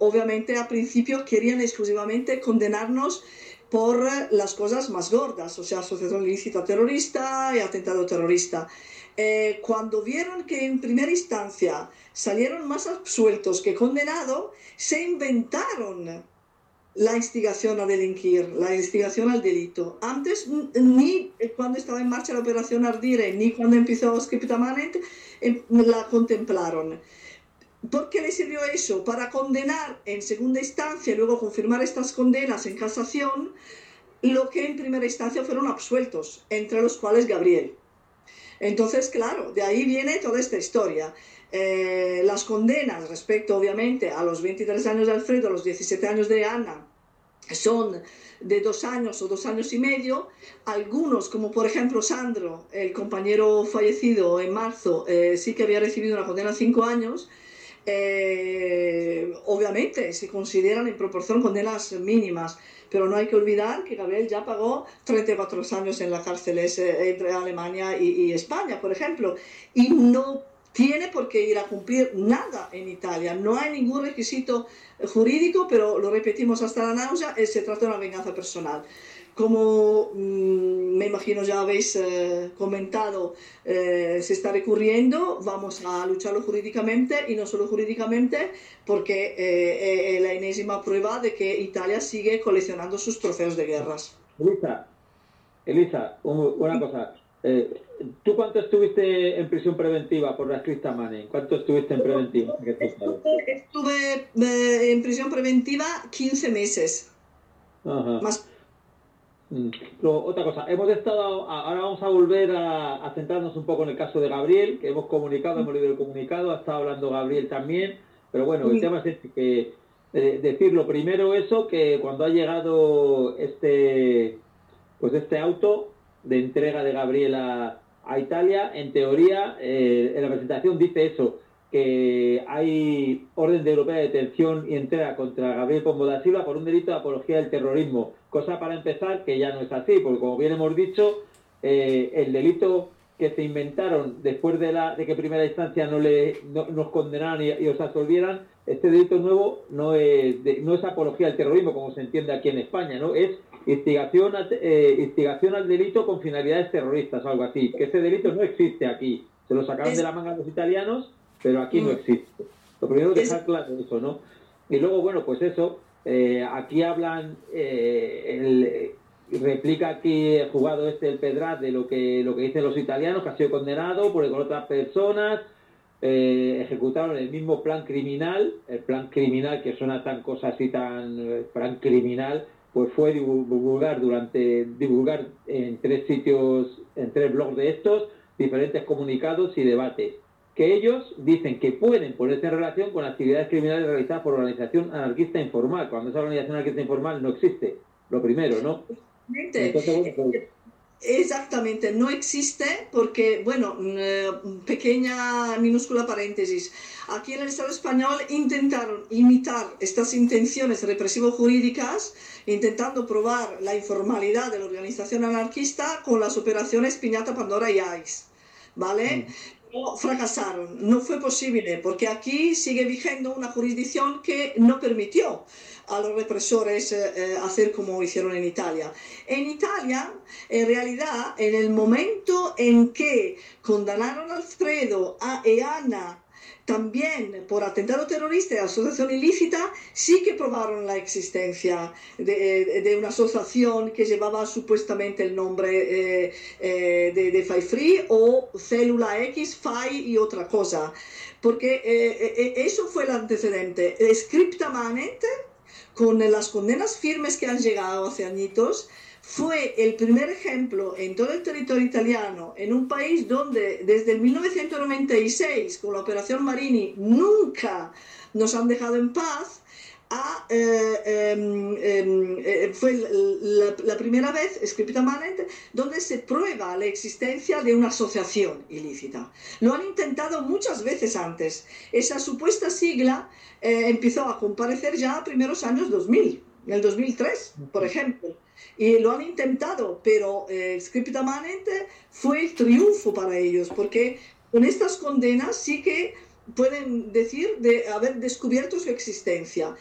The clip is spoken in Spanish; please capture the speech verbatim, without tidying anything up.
obviamente al principio querían exclusivamente condenarnos por las cosas más gordas, o sea, asociación ilícita terrorista y atentado terrorista. Eh, cuando vieron que en primera instancia salieron más absueltos que condenados, se inventaron la instigación a delinquir, la instigación al delito. Antes, ni cuando estaba en marcha la operación Ardire, ni cuando empezó Scripta Manent, la contemplaron. ¿Por qué le sirvió eso? Para condenar en segunda instancia y luego confirmar estas condenas en casación, lo que en primera instancia fueron absueltos, entre los cuales Gabriel. Entonces, claro, de ahí viene toda esta historia. Eh, las condenas respecto, obviamente, a los veintitrés años de Alfredo, a los diecisiete años de Ana, son de dos años o dos años y medio. Algunos, como por ejemplo Sandro, el compañero fallecido en marzo, eh, sí que había recibido una condena de cinco años. Eh, obviamente se consideran en proporción condenas mínimas, pero no hay que olvidar que Gabriel ya pagó treinta y cuatro años en las cárceles eh, entre Alemania y, y España, por ejemplo, y no tiene por qué ir a cumplir nada en Italia. No hay ningún requisito jurídico, pero lo repetimos hasta la náusea, eh, se trata de una venganza personal. Como mmm, me imagino ya habéis eh, comentado, eh, se está recurriendo, vamos a lucharlo jurídicamente, y no solo jurídicamente, porque eh, es la enésima prueba de que Italia sigue coleccionando sus trofeos de guerras. Elisa, Elisa, una cosa. Eh, ¿Tú cuánto estuviste en prisión preventiva por la Scripta Manent? ¿Cuánto estuviste en preventiva? Estuve, estuve eh, en prisión preventiva quince meses. Ajá. Más. Lo, otra cosa, hemos estado, ahora vamos a volver a, a centrarnos un poco en el caso de Gabriel, que hemos comunicado, hemos leído el comunicado, ha estado hablando Gabriel también, pero bueno, el tema es este, que eh, decir lo primero eso, que cuando ha llegado este, pues este auto de entrega de Gabriel a, a Italia, en teoría, eh, en la presentación dice eso, que hay orden de europea de detención y entrega contra Gabriel Pombo da Silva por un delito de apología del terrorismo, cosa para empezar que ya no es así, porque como bien hemos dicho, eh, el delito que se inventaron después de, la, de que primera instancia no le no, nos condenaran y, y os absolvieran, este delito nuevo no es, de, no es apología del terrorismo, como se entiende aquí en España, ¿no? Es instigación, a, eh, instigación al delito con finalidades terroristas o algo así, que ese delito no existe aquí, se lo sacaron de la manga los italianos, pero aquí no existe. Lo primero es dejar claro eso, ¿no? Y luego, bueno, pues eso, eh, aquí hablan, eh, el, replica aquí el jugado este, el Pedraz, de lo que, lo que dicen los italianos, que ha sido condenado porque con otras personas eh, ejecutaron el mismo plan criminal, el plan criminal que suena tan cosa así, tan eh, plan criminal, pues fue divulgar durante, divulgar en tres sitios, en tres blogs de estos, diferentes comunicados y debates, que ellos dicen que pueden ponerse en relación con actividades criminales realizadas por organización anarquista informal, cuando esa organización anarquista informal no existe, lo primero, ¿no? Entonces, bueno, pues... Exactamente, no existe porque, bueno, pequeña minúscula paréntesis, aquí en el Estado español intentaron imitar estas intenciones represivo-jurídicas, intentando probar la informalidad de la organización anarquista con las operaciones Piñata, Pandora y Ice, ¿vale? Mm. No, fracasaron, no fue posible, porque aquí sigue vigendo una jurisdicción que no permitió a los represores eh, hacer como hicieron en Italia. En Italia, en realidad, en el momento en que condenaron a Alfredo a, y Ana también por atentado terrorista y asociación ilícita, sí que probaron la existencia de, de una asociación que llevaba supuestamente el nombre eh, eh, de, de Fai Free o Célula X, Fai y otra cosa, porque eh, eh, eso fue el antecedente. Scripta Manent, con las condenas firmes que han llegado hace añitos, fue el primer ejemplo en todo el territorio italiano, en un país donde desde el mil novecientos noventa y seis, con la Operación Marini, nunca nos han dejado en paz. A, eh, eh, eh, fue la, la primera vez, Scripta Manent, donde se prueba la existencia de una asociación ilícita. Lo han intentado muchas veces antes. Esa supuesta sigla eh, empezó a comparecer ya a primeros años dos mil, en el dos mil tres, por ejemplo. Y lo han intentado, pero eh, Scripta Manent fue el triunfo para ellos, porque con estas condenas sí que pueden decir de haber descubierto su existencia.